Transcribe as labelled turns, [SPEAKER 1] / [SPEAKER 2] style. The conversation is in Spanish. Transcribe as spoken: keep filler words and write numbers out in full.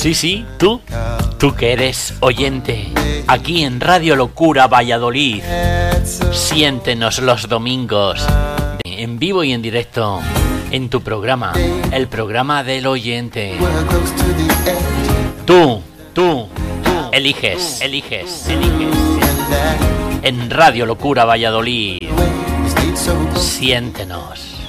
[SPEAKER 1] Sí, sí, tú, tú que eres oyente, aquí en Radio Locura Valladolid, siéntenos los domingos, en vivo y en directo, en tu programa, el programa del oyente. Tú, tú, tú, eliges, eliges, eliges, en Radio Locura Valladolid, siéntenos.